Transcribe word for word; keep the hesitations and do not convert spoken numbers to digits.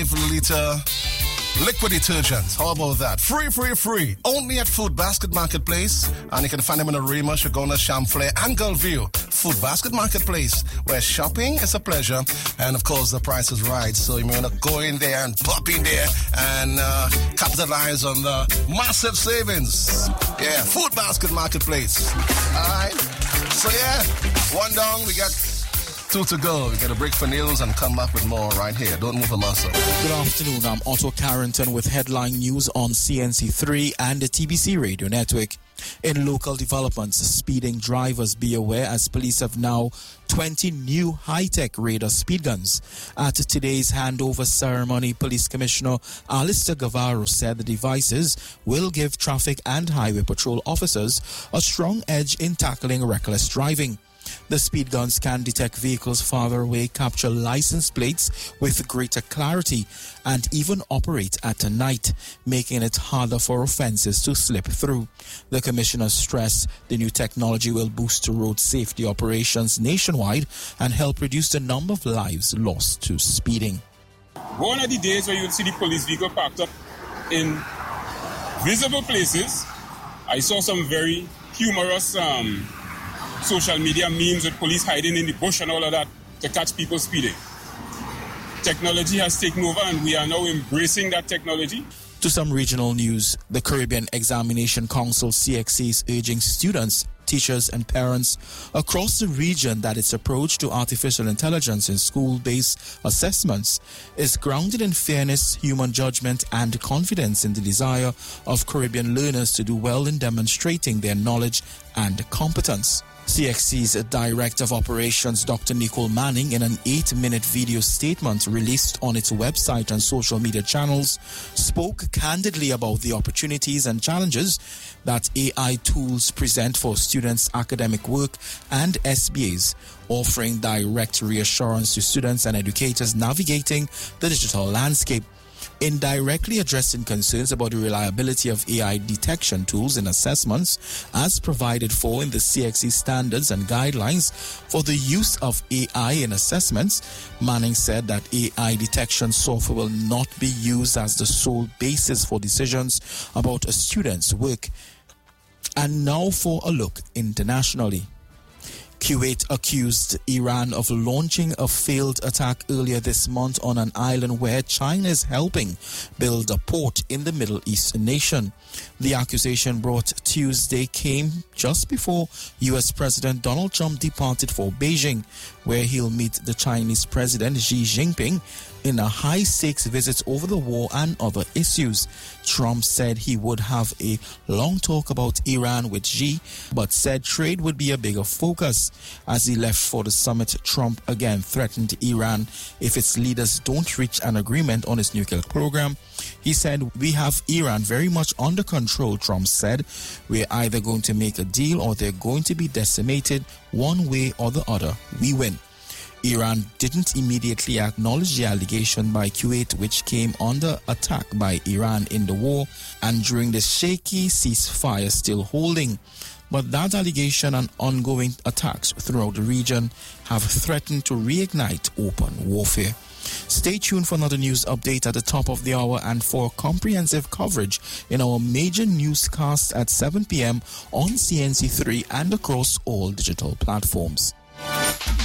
liter liquid detergent. How about that? Free, free, free. Only at Food Basket Marketplace. And you can find them in Arima, Shagona, Champlain, and Gulview. Food Basket Marketplace, where shopping is a pleasure. And of course, the price is right. So you may want to go in there and pop in there and uh, capitalize on the massive savings. Yeah, Food Basket Marketplace. All right. So yeah, one down, we got two to go. We got a break for news and come back with more right here. Don't move a muscle. Good afternoon. I'm Otto Carrington with headline news on C N C three and the T B C Radio Network. In local developments, speeding drivers be aware as police have now twenty new high-tech radar speed guns. At today's handover ceremony, Police Commissioner Alistair Gavaro said the devices will give traffic and highway patrol officers a strong edge in tackling reckless driving. The speed guns can detect vehicles farther away, capture license plates with greater clarity, and even operate at night, making it harder for offences to slip through. The Commissioner stressed the new technology will boost road safety operations nationwide and help reduce the number of lives lost to speeding. One of the days where you'll see the police vehicle parked up in visible places, I saw some very humorous um, social media memes with police hiding in the bush and all of that to catch people speeding. Technology has taken over and we are now embracing that technology. To some regional news, the Caribbean Examination Council C X C is urging students, teachers and parents across the region that its approach to artificial intelligence in school-based assessments is grounded in fairness, human judgment and confidence in the desire of Caribbean learners to do well in demonstrating their knowledge and competence. C X C's Director of Operations, Doctor Nicole Manning, in an eight-minute video statement released on its website and social media channels, spoke candidly about the opportunities and challenges that A I tools present for students' academic work and S B As, offering direct reassurance to students and educators navigating the digital landscape. In directly addressing concerns about the reliability of A I detection tools in assessments as provided for in the C X C standards and guidelines for the use of A I in assessments, Manning said that A I detection software will not be used as the sole basis for decisions about a student's work. And now for a look internationally. Kuwait accused Iran of launching a failed attack earlier this month on an island where China is helping build a port in the Middle East nation. The accusation brought Tuesday came just before U S President Donald Trump departed for Beijing, where he'll meet the Chinese President Xi Jinping in a high-stakes visit over the war and other issues. Trump said he would have a long talk about Iran with Xi, but said trade would be a bigger focus. As he left for the summit, Trump again threatened Iran if its leaders don't reach an agreement on its nuclear program. He said, "We have Iran very much under control," Trump said. "We're either going to make a deal or they're going to be decimated. One way or the other, we win." Iran didn't immediately acknowledge the allegation by Kuwait, which came under attack by Iran in the war and during the shaky ceasefire still holding. But that allegation and ongoing attacks throughout the region have threatened to reignite open warfare. Stay tuned for another news update at the top of the hour and for comprehensive coverage in our major newscast at seven p.m. on C N C three and across all digital platforms.